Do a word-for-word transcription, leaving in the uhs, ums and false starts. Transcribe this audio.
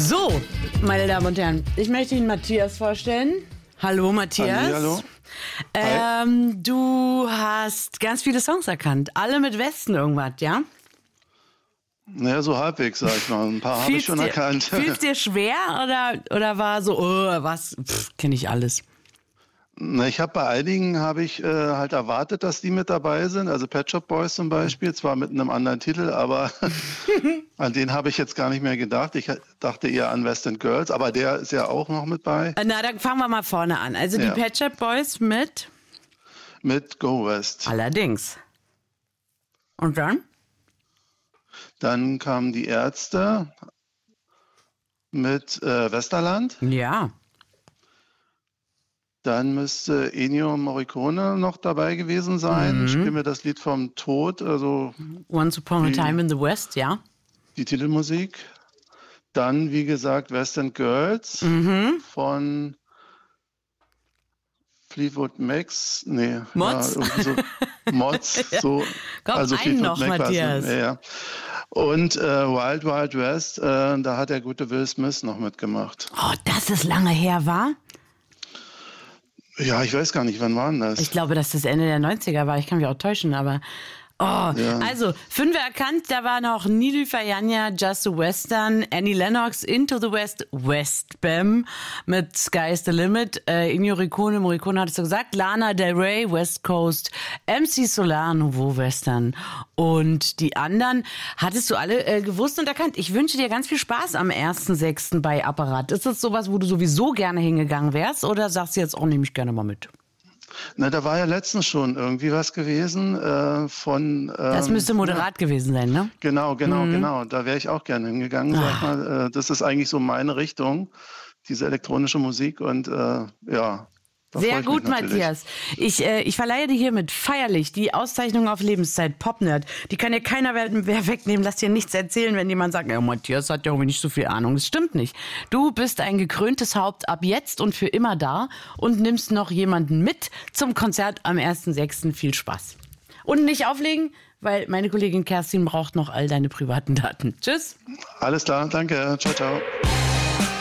So, meine Damen und Herren, ich möchte Ihnen Matthias vorstellen. Hallo Matthias. Halli, hallo. Ähm, du hast ganz viele Songs erkannt. Alle mit Westen irgendwas, ja? Naja, so halbwegs, sag ich mal. Ein paar habe ich schon dir, erkannt. Fiel es dir schwer oder, oder war so, oh, was, kenne ich alles? Na, ich habe bei einigen habe ich äh, halt erwartet, dass die mit dabei sind. Also Pet Shop Boys zum Beispiel, zwar mit einem anderen Titel, aber an den habe ich jetzt gar nicht mehr gedacht. Ich dachte eher an West End Girls, aber der ist ja auch noch mit bei. Na, dann fangen wir mal vorne an. Also die Ja. Pet Shop Boys mit? Mit Go West. Allerdings. Und dann? Dann kamen die Ärzte mit äh, Westerland. Ja. Dann müsste Ennio Morricone noch dabei gewesen sein. Mhm. Spiel mir das Lied vom Tod, also Once Upon a die, Time in the West, ja. die Titelmusik. Dann, wie gesagt, West End Girls Mhm. von Fleetwood Macs. Nee, Mods? Ja, irgendwie so Mods. So, Komm, also einen Fleetwood noch, Mac war's, Matthias. Ja, ja. Und äh, Wild Wild West, äh, da hat der gute Will Smith noch mitgemacht. Oh, das ist lange her, war? Ja, ich weiß gar nicht, wann war denn das? Ich glaube, dass das Ende der neunziger war. Ich kann mich auch täuschen, aber... Oh, Ja. also, fünf erkannt, da war noch Nilüfer Yanya, Just a Western, Annie Lennox, Into the West, Westbam mit Sky's the Limit, äh, Ennio Morricone, Morricone hattest du gesagt, Lana Del Rey, West Coast, M C Solar, Nouveau Western und die anderen hattest du alle äh, gewusst und erkannt. Ich wünsche dir ganz viel Spaß am ersten sechsten bei Apparat. Ist das sowas, wo du sowieso gerne hingegangen wärst oder sagst du jetzt, oh, nehme ich gerne mal mit? Na, da war ja letztens schon irgendwie was gewesen äh, von... Ähm, Das müsste moderat ja. gewesen sein, ne? Genau, genau, Mhm. genau. Da wäre ich auch gerne hingegangen, sag ich mal. Äh, das ist eigentlich so meine Richtung, diese elektronische Musik und äh, ja... Da freue Sehr ich gut, mich natürlich. Matthias. Ich, äh, ich verleihe dir hiermit feierlich die Auszeichnung auf Lebenszeit Popnerd. Die kann dir keiner mehr wegnehmen. Lass dir nichts erzählen, wenn jemand sagt, ja, Matthias hat ja irgendwie nicht so viel Ahnung. Das stimmt nicht. Du bist ein gekröntes Haupt ab jetzt und für immer da und nimmst noch jemanden mit zum Konzert am ersten sechsten Viel Spaß. Und nicht auflegen, weil meine Kollegin Kerstin braucht noch all deine privaten Daten. Tschüss. Alles klar, danke. Ciao, ciao.